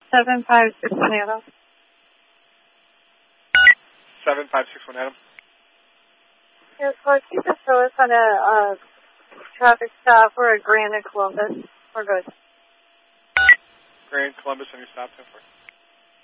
7561 Adam. 7561 Adam. Yes, well, keep us so it's on a traffic stop. We're at Grand and Columbus. We're good. Grand Columbus on your stop, 10-4.